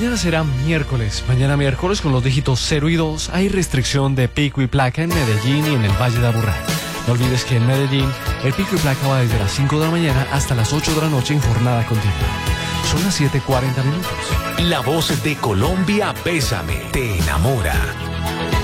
Mañana será miércoles. Mañana miércoles con los dígitos 0 y 2 hay restricción de pico y placa en Medellín y en el Valle de Aburrá. No olvides que en Medellín el pico y placa va desde las 5 de la mañana hasta las 8 de la noche en jornada continua. Son las 7:40 minutos. La voz de Colombia, Bésame, te enamora.